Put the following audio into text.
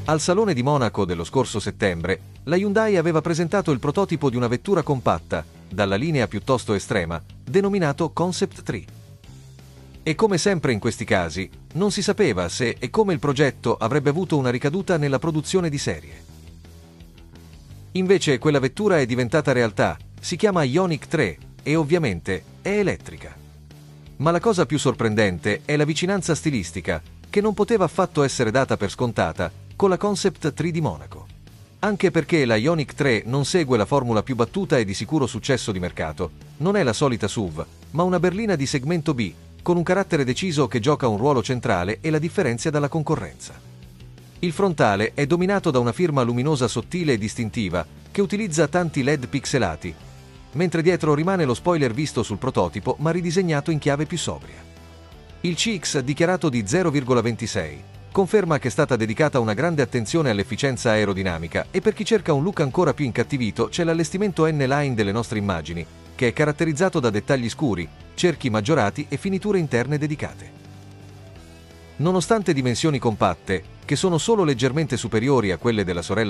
Al Salone di Monaco dello scorso settembre, la Hyundai aveva presentato il prototipo di una vettura compatta, dalla linea piuttosto estrema, denominato Concept 3. E come sempre in questi casi, non si sapeva se e come il progetto avrebbe avuto una ricaduta nella produzione di serie. Invece quella vettura è diventata realtà, si chiama Ioniq 3 e ovviamente è elettrica. Ma la cosa più sorprendente è la vicinanza stilistica, che non poteva affatto essere data per scontata, con la Concept 3 di Monaco. Anche perché la Ioniq 3 non segue la formula più battuta e di sicuro successo di mercato, non è la solita SUV, ma una berlina di segmento B, con un carattere deciso che gioca un ruolo centrale e la differenzia dalla concorrenza. Il frontale è dominato da una firma luminosa sottile e distintiva, che utilizza tanti LED pixelati, mentre dietro rimane lo spoiler visto sul prototipo ma ridisegnato in chiave più sobria. Il CX dichiarato di 0,26 conferma che è stata dedicata una grande attenzione all'efficienza aerodinamica e per chi cerca un look ancora più incattivito c'è l'allestimento N-Line delle nostre immagini, che è caratterizzato da dettagli scuri, cerchi maggiorati e finiture interne dedicate. Nonostante dimensioni compatte, che sono solo leggermente superiori a quelle della sorella